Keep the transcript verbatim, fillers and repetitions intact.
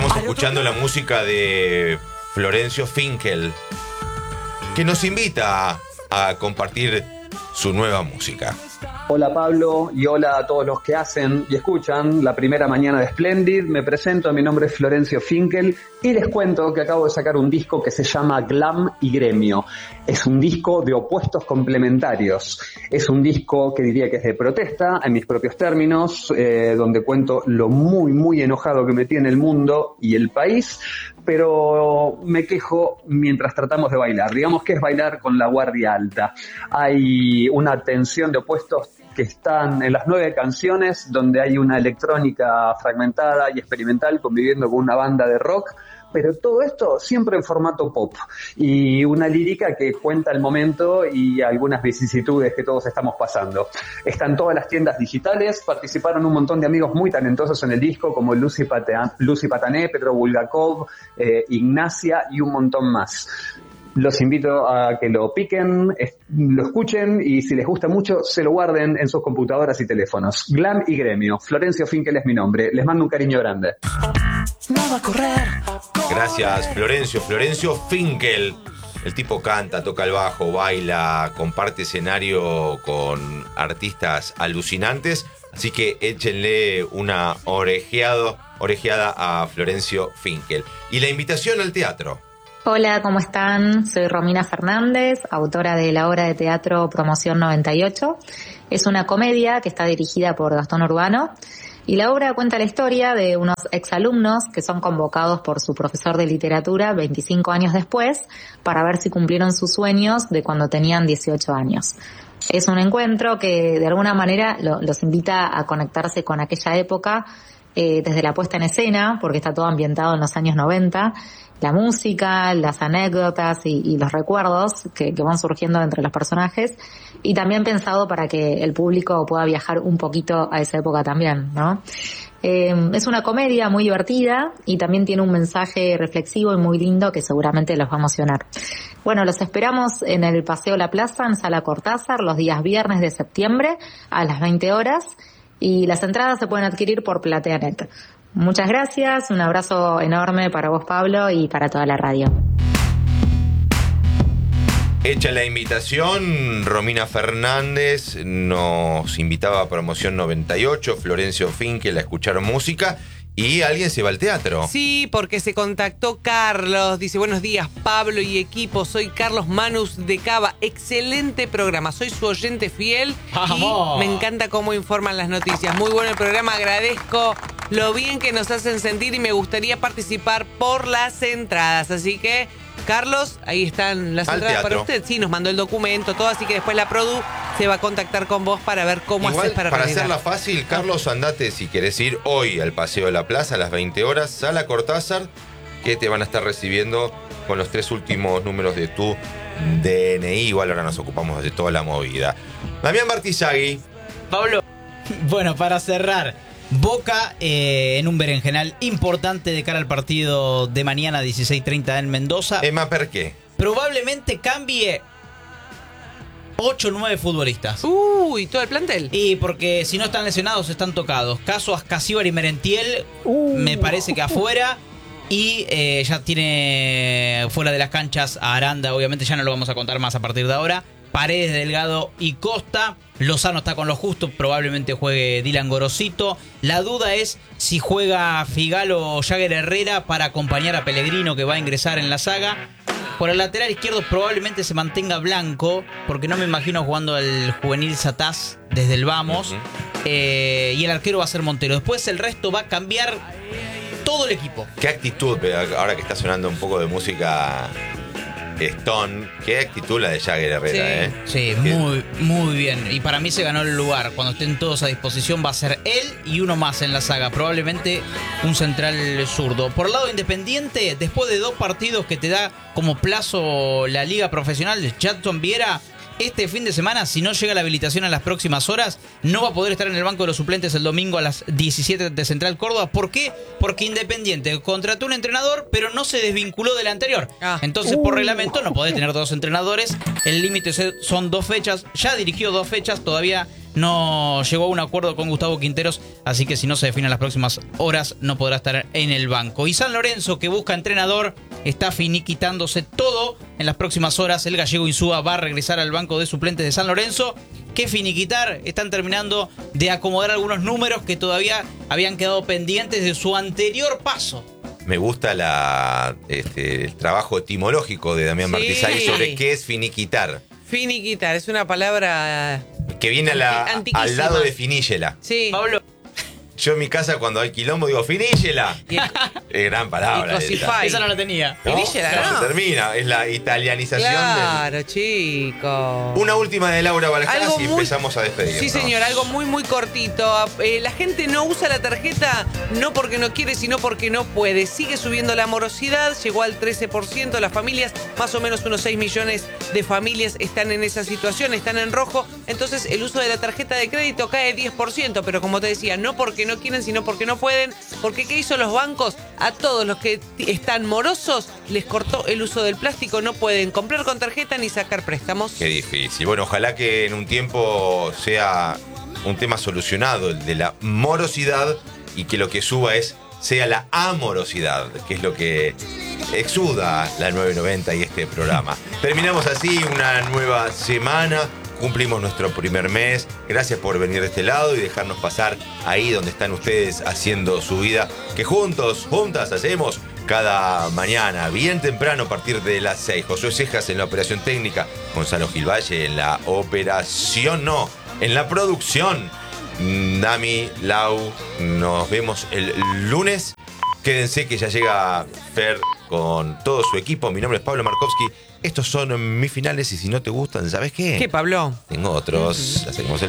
Estamos escuchando la música de Florencio Finkel, que nos invita a, a compartir su nueva música. Hola Pablo y hola a todos los que hacen y escuchan la primera mañana de Splendid. Me presento, mi nombre es Florencio Finkel y les cuento que acabo de sacar un disco que se llama Glam y Gremio. Es un disco de opuestos complementarios. Es un disco que diría que es de protesta, en mis propios términos, eh, donde cuento lo muy, muy enojado que me tiene el mundo y el país, pero me quejo mientras tratamos de bailar. Digamos que es bailar con la guardia alta. Hay una tensión de opuestos que están en las nueve canciones, donde hay una electrónica fragmentada y experimental conviviendo con una banda de rock, pero todo esto siempre en formato pop, y una lírica que cuenta el momento y algunas vicisitudes que todos estamos pasando. Están todas las tiendas digitales, participaron un montón de amigos muy talentosos en el disco, como Lucy, Pata- Lucy Patané, Pedro Bulgakov, eh, Ignacia y un montón más. Los invito a que lo piquen, es, lo escuchen y si les gusta mucho, se lo guarden en sus computadoras y teléfonos. Glam y Gremio. Florencio Finkel es mi nombre. Les mando un cariño grande. No va a correr. Gracias, Florencio. Florencio Finkel. El tipo canta, toca el bajo, baila, comparte escenario con artistas alucinantes. Así que échenle una orejeado, orejeada a Florencio Finkel. Y la invitación al teatro. Hola, ¿cómo están? Soy Romina Fernández, autora de la obra de teatro Promoción noventa y ocho. Es una comedia que está dirigida por Gastón Urbano y la obra cuenta la historia de unos exalumnos que son convocados por su profesor de literatura veinticinco años después para ver si cumplieron sus sueños de cuando tenían dieciocho años. Es un encuentro que de alguna manera lo, los invita a conectarse con aquella época eh, desde la puesta en escena, porque está todo ambientado en los años noventa, la música, las anécdotas y, y los recuerdos que, que van surgiendo entre los personajes, y también pensado para que el público pueda viajar un poquito a esa época también, ¿no? Eh, es una comedia muy divertida y también tiene un mensaje reflexivo y muy lindo que seguramente los va a emocionar. Bueno, los esperamos en el Paseo La Plaza, en Sala Cortázar, los días viernes de septiembre a las veinte horas, y las entradas se pueden adquirir por PlateaNet. Muchas gracias, un abrazo enorme para vos, Pablo, y para toda la radio. Hecha la invitación, Romina Fernández nos invitaba a Promoción noventa y ocho, Florencio Finkel a escuchar música, y alguien se va al teatro. Sí, porque se contactó Carlos. Dice, buenos días, Pablo y equipo. Soy Carlos Manus de Cava. Excelente programa. Soy su oyente fiel. ¡Vamos! Y me encanta cómo informan las noticias. Muy bueno el programa. Agradezco lo bien que nos hacen sentir y me gustaría participar por las entradas. Así que, Carlos, ahí están las Al entradas teatro. para usted. Sí, nos mandó el documento, todo. Así que después la produ se va a contactar con vos para ver cómo Igual, haces para para realizar. hacerla fácil, Carlos, andate si querés ir hoy al Paseo de la Plaza a las veinte horas, Sala Cortázar, que te van a estar recibiendo con los tres últimos números de tu D N I. Igual ahora nos ocupamos de toda la movida. Damián Martizagui. Pablo. Bueno, para cerrar, Boca eh, en un berenjenal importante de cara al partido de mañana dieciséis treinta en Mendoza. Emma, ¿por qué? Probablemente cambie ocho o nueve futbolistas. Uy, todo el plantel. Y porque si no están lesionados, están tocados. Caso Ascasíbar y Merentiel, uh. me parece que afuera. Y eh, ya tiene fuera de las canchas a Aranda, obviamente ya no lo vamos a contar más a partir de ahora. Paredes, Delgado y Costa. Lozano está con lo justo, probablemente juegue Dylan Gorosito. La duda es si juega Figalo o Jagger Herrera para acompañar a Pellegrino, que va a ingresar en la saga. Por el lateral izquierdo probablemente se mantenga Blanco, porque no me imagino jugando el juvenil Sataz desde el Vamos. Uh-huh. eh, y el arquero va a ser Montero. Después el resto va a cambiar todo el equipo. Qué actitud, ahora que está sonando un poco de música Stone, qué actitud la de Jagger Herrera, sí, ¿eh? Sí, muy, muy bien. Y para mí se ganó el lugar. Cuando estén todos a disposición va a ser él y uno más en la saga. Probablemente un central zurdo. Por el lado Independiente, después de dos partidos que te da como plazo la liga profesional, Jackson Viera este fin de semana, si no llega la habilitación en las próximas horas, no va a poder estar en el banco de los suplentes el domingo a las diecisiete de Central Córdoba. ¿Por qué? Porque Independiente contrató un entrenador, pero no se desvinculó del anterior. Ah. Entonces, por reglamento, no podés tener dos entrenadores. El límite son dos fechas. Ya dirigió dos fechas, todavía no llegó a un acuerdo con Gustavo Quinteros, así que si no se define en las próximas horas no podrá estar en el banco. Y San Lorenzo, que busca entrenador, está finiquitándose todo en las próximas horas. El gallego Insúa va a regresar al banco de suplentes de San Lorenzo. ¿Qué finiquitar? Están terminando de acomodar algunos números que todavía habían quedado pendientes de su anterior paso. Me gusta la, este, el trabajo etimológico de Damián Sí. Martizay sobre qué es finiquitar. Finiquitar, es una palabra... Que viene a la, Antiquísima. al lado de finígela. Sí. Pablo, Yo en mi casa cuando hay quilombo digo finígela. Y el- Es gran palabra. Y cosify. esa no la tenía. ¿No? Finígela, Claro, ¿no? se termina. Es la italianización Claro, chicos. del... Una última de Laura Balcás Algo y muy- empezamos a despedirnos. Sí, señor, algo muy, muy cortito. Eh, la gente no usa la tarjeta no porque no quiere, sino porque no puede. Sigue subiendo la morosidad, llegó al trece por ciento. Las familias, más o menos unos seis millones de familias están en esa situación, están en rojo. Entonces, el uso de la tarjeta de crédito cae diez por ciento. Pero como te decía, no porque no quieren, sino porque no pueden. Porque ¿qué hizo los bancos? A todos los que t- están morosos les cortó el uso del plástico. No pueden comprar con tarjeta ni sacar préstamos. Qué difícil. Bueno, ojalá que en un tiempo sea un tema solucionado, el de la morosidad, y que lo que suba es sea la amorosidad, que es lo que exuda la nueve noventa y este programa. Terminamos así una nueva semana. Cumplimos nuestro primer mes. Gracias por venir de este lado y dejarnos pasar ahí donde están ustedes haciendo su vida, que juntos, juntas hacemos cada mañana, bien temprano a partir de las seis. Josué Cejas en la operación técnica, Gonzalo Gilvalle en la operación, no, en la producción. Dami, Lau, nos vemos el lunes. Quédense que ya llega Fer con todo su equipo. Mi nombre es Pablo Markovsky. Estos son mis finales y si no te gustan, ¿sabes qué? ¿Qué, Pablo? Tengo otros. Hacemos el